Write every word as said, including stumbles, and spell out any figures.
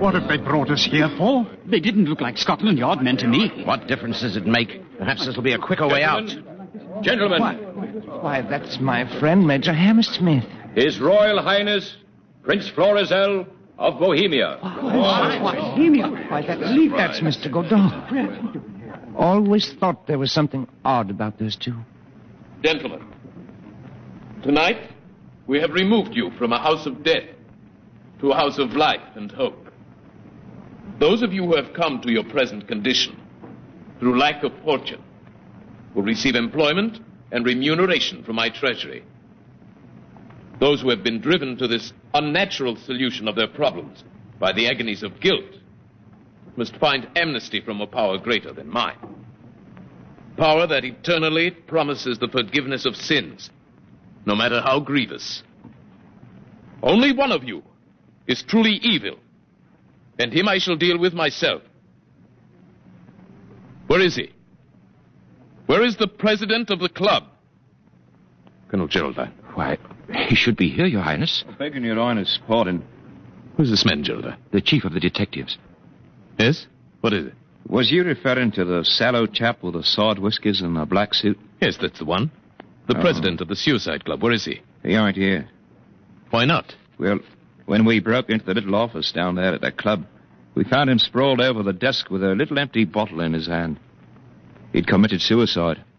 What have they brought us here for? They didn't look like Scotland Yard men to me. What difference does it make? Perhaps this will be a quicker way out. Gentlemen. Why, why, that's my friend, Major Hammersmith. His Royal Highness, Prince Florizel of Bohemia. Bohemia? Why, that, that's Mister Godot. Always thought there was something odd about those two. Gentlemen, tonight we have removed you from a house of death to a house of life and hope. Those of you who have come to your present condition through lack of fortune will receive employment and remuneration from my treasury. Those who have been driven to this unnatural solution of their problems by the agonies of guilt must find amnesty from a power greater than mine. Power that eternally promises the forgiveness of sins, no matter how grievous. Only one of you is truly evil, and him I shall deal with myself. Where is he? Where is the president of the club? Colonel Geraldine. Why, he should be here, Your Highness. Begging Your Highness' pardon. Who's this man, Geraldine? The chief of the detectives. Yes? What is it? Was you referring to the sallow chap with the sawed whiskers and a black suit? Yes, that's the one. The Oh. president of the Suicide Club. Where is he? He aren't here. Why not? Well, when we broke into the little office down there at that club, we found him sprawled over the desk with a little empty bottle in his hand. He'd committed suicide.